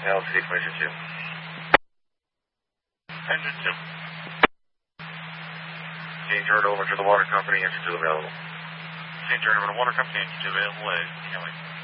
LC Engine 2. Engine 2. Can you turn over to the water company, Engine 2 available? Can you turn over to water company, Engine 2 available?